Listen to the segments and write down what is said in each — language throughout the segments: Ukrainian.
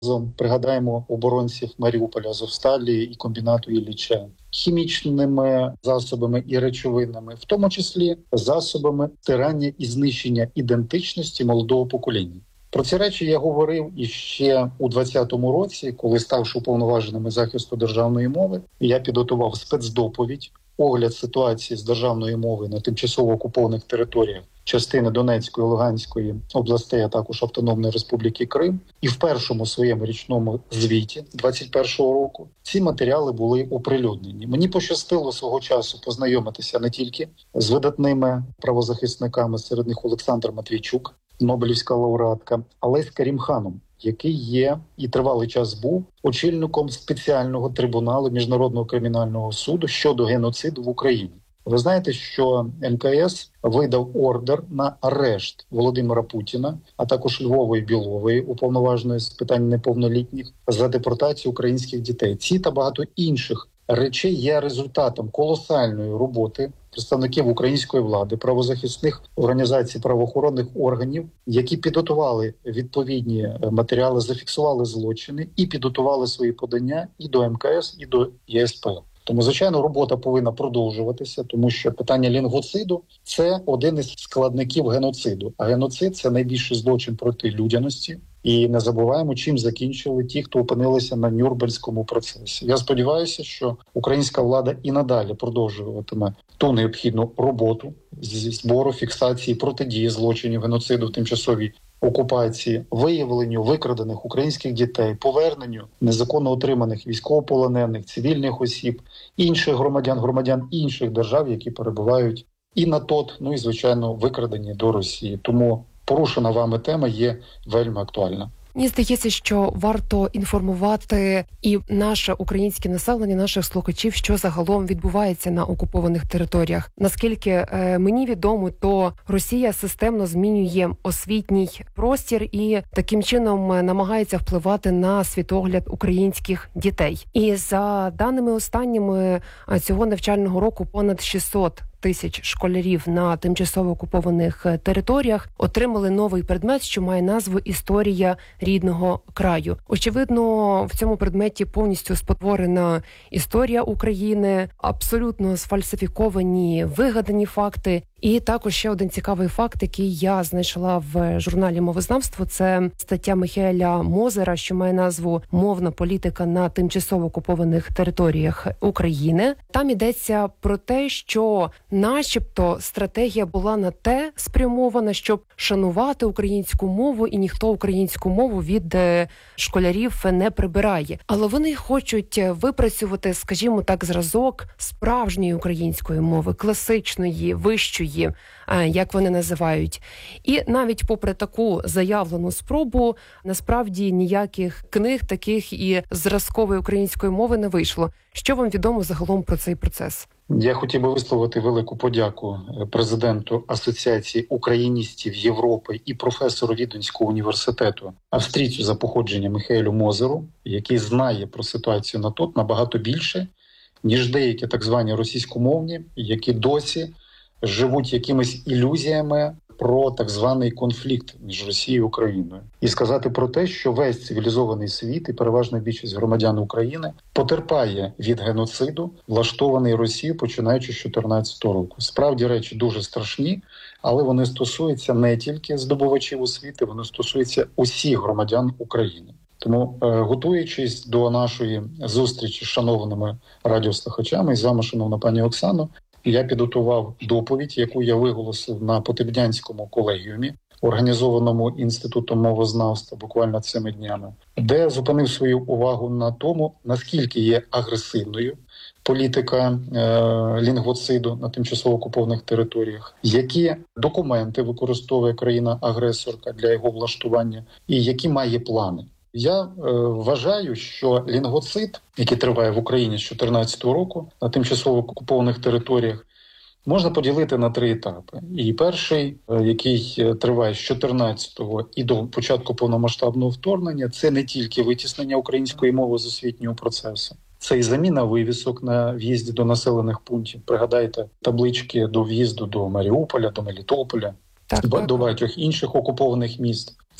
Пригадаємо оборонців Маріуполя, Азовсталі і комбінату Ілліча хімічними засобами і речовинами, в тому числі засобами стирання і знищення ідентичності молодого покоління. Про ці речі я говорив іще у 2020 році, коли, ставши уповноваженим захисту державної мови, я підготував спецдоповідь, огляд ситуації з державної мови на тимчасово окупованих територіях частини Донецької, Луганської областей, а також Автономної Республіки Крим. І в першому своєму річному звіті 2021 року ці матеріали були оприлюднені. Мені пощастило свого часу познайомитися не тільки з видатними правозахисниками, серед них Олександр Матвійчук, Нобелівська лауреатка, але й з Карім Ханом, який є і тривалий час був очільником спеціального трибуналу Міжнародного кримінального суду щодо геноциду в Україні. Ви знаєте, що МКС видав ордер на арешт Володимира Путіна, а також Львової Білової, уповноваженої з питань неповнолітніх, за депортацію українських дітей. Ці та багато інших речей є результатом колосальної роботи представників української влади, правозахисних організацій, правоохоронних органів, які підготували відповідні матеріали, зафіксували злочини і підготували свої подання і до МКС, і до ЄСПЛ. Тому, звичайно, робота повинна продовжуватися, тому що питання лінгвоциду – це один із складників геноциду. А геноцид – це найбільший злочин проти людяності. І не забуваємо, чим закінчили ті, хто опинилися на Нюрнберзькому процесі. Я сподіваюся, що українська влада і надалі продовжуватиме ту необхідну роботу зі збору, фіксації, протидії злочинів геноциду в тимчасовій окупації, виявленню викрадених українських дітей, поверненню незаконно отриманих військовополонених, цивільних осіб, інших громадян інших держав, які перебувають і на ТОТ, ну і, звичайно, викрадені до Росії. Тому порушена вами тема є вельми актуальна. Мені здається, що варто інформувати і наше українське населення, наших слухачів, що загалом відбувається на окупованих територіях. Наскільки мені відомо, то Росія системно змінює освітній простір і таким чином намагається впливати на світогляд українських дітей. І за даними останніми цього навчального року, понад 600 тисяч школярів на тимчасово окупованих територіях отримали новий предмет, що має назву «Історія рідного краю». Очевидно, в цьому предметі повністю спотворена історія України, абсолютно сфальсифіковані, вигадані факти. І також ще один цікавий факт, який я знайшла в журналі «Мовознавство», це стаття Міхеля Мозера, що має назву «Мовна політика на тимчасово окупованих територіях України». Там йдеться про те, що начебто стратегія була на те спрямована, щоб шанувати українську мову, і ніхто українську мову від школярів не прибирає. Але вони хочуть випрацювати, скажімо так, зразок справжньої української мови, класичної, вищої, як вони називають. І навіть попри таку заявлену спробу, насправді ніяких книг таких і зразкової української мови не вийшло. Що вам відомо загалом про цей процес? Я хотів би висловити велику подяку президенту Асоціації україністів Європи і професору Віденського університету, австрійцю за походженням Міхеелю Мозеру, який знає про ситуацію на ТОТ набагато більше, ніж деякі так звані російськомовні, які досі живуть якимись ілюзіями про так званий конфлікт між Росією і Україною. І сказати про те, що весь цивілізований світ і переважна більшість громадян України потерпає від геноциду, влаштований Росією, починаючи з 2014 року. Справді речі дуже страшні, але вони стосуються не тільки здобувачів освіти, вони стосуються усіх громадян України. Тому, готуючись до нашої зустрічі з шанованими радіослухачами, і з вами, шановна пані Оксано, я підготував доповідь, яку я виголосив на Потебнянському колегіумі, організованому Інститутом мовознавства буквально цими днями, де зупинив свою увагу на тому, наскільки є агресивною політика лінгвоциду на тимчасово окупованих територіях, які документи використовує країна-агресорка для його влаштування і які має плани. Я вважаю, що лінгвоцид, який триває в Україні з 2014 року на тимчасово окупованих територіях, можна поділити на 3 етапи. І перший, який триває з 2014-го і до початку повномасштабного вторгнення, це не тільки витіснення української мови з освітнього процесу. Це і заміна вивісок на в'їзді до населених пунктів. Пригадайте таблички до в'їзду до Маріуполя, до Мелітополя, до багатьох інших окупованих міст.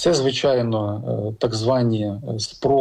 Це, звичайно, так звані спроби